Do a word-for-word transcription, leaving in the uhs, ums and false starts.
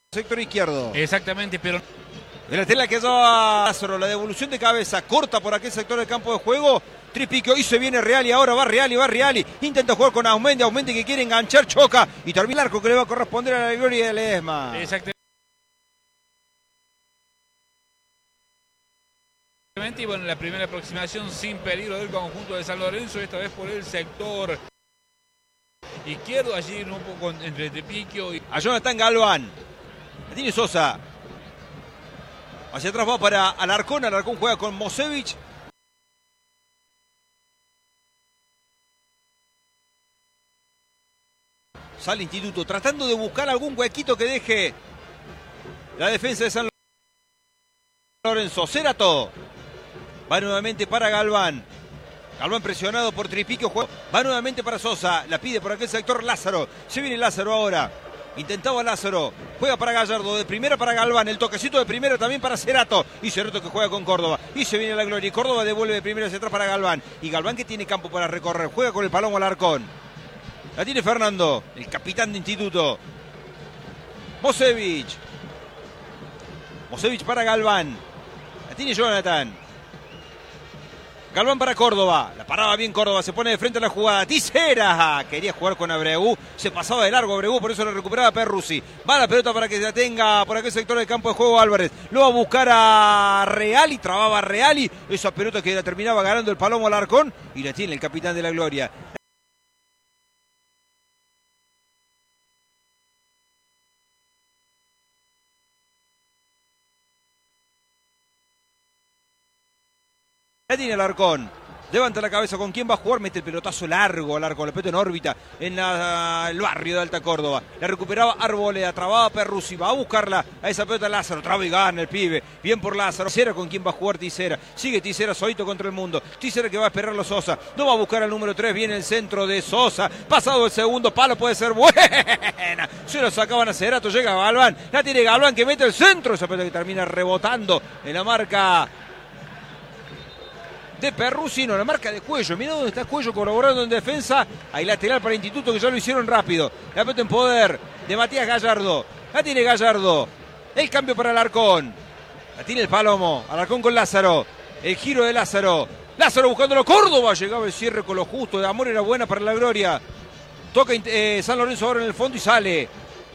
Sector izquierdo. Exactamente, pero... De la tela que lleva Lázaro, la devolución de cabeza, corta por aquel sector del campo de juego. Tripique, hoy se viene Reali, ahora va Reali, va Reali. Intenta jugar con Aumendi, Aumendi que quiere enganchar, choca. Y termina el arco que le va a corresponder a la gloria de Ledesma. Exactamente. Y bueno, la primera aproximación sin peligro del conjunto de San Lorenzo, esta vez por el sector izquierdo, allí un poco entre Tripiquio y... A Jonathan Galván. La tiene Sosa. Hacia atrás va para Alarcón. Alarcón juega con Mosevich. Sale Instituto tratando de buscar algún huequito que deje la defensa de San Lorenzo. Cerato. Va nuevamente para Galván. Galván presionado por Tripiquio. Va nuevamente para Sosa. La pide por aquel sector Lázaro. Se viene Lázaro ahora. Intentaba Lázaro, juega para Gallardo, de primera para Galván, el toquecito de primera también para Cerato, y Cerato que juega con Córdoba, y se viene la gloria, y Córdoba devuelve de primera hacia atrás para Galván, y Galván que tiene campo para recorrer, juega con el Palomo Alarcón, la tiene Fernando, el capitán de Instituto, Mosevich, Mosevich para Galván, la tiene Jonathan, Galván para Córdoba, la paraba bien Córdoba, se pone de frente a la jugada, Tisera, quería jugar con Abreu, se pasaba de largo Abreu, por eso lo recuperaba Perruzzi, va la pelota para que se la tenga por aquel sector del campo de juego Álvarez, lo va a buscar a Reali, trababa Reali, esa pelota que la terminaba ganando el Palomo Alarcón, y la tiene el capitán de la gloria. La tiene Alarcón, levanta la cabeza, ¿con quién va a jugar? Mete el pelotazo largo al arco, la pelota en órbita en la, el barrio de Alta Córdoba. La recuperaba Arboleda, trababa Perruzzi, va a buscarla a esa pelota Lázaro, traba y gana el pibe, bien por Lázaro. Tisera, ¿con quién va a jugar Tisera? Sigue Tisera solito contra el mundo, Tisera que va a esperarlo Sosa, no va a buscar al número tres, viene el centro de Sosa, pasado el segundo palo, puede ser buena, se lo sacaban a Cerato, llega Galván, la tiene Galván que mete el centro, esa pelota que termina rebotando en la marca de Perruzzi, no, la marca de Cuello. Mirá dónde está Cuello colaborando en defensa. Hay lateral para Instituto que ya lo hicieron rápido. La pelota en poder de Matías Gallardo. La tiene Gallardo. El cambio para Alarcón. La tiene el Palomo. Alarcón con Lázaro. El giro de Lázaro. Lázaro buscándolo. Córdoba. Llegaba el cierre con lo justo. De Amor era buena para la gloria. Toca eh, San Lorenzo ahora en el fondo y sale.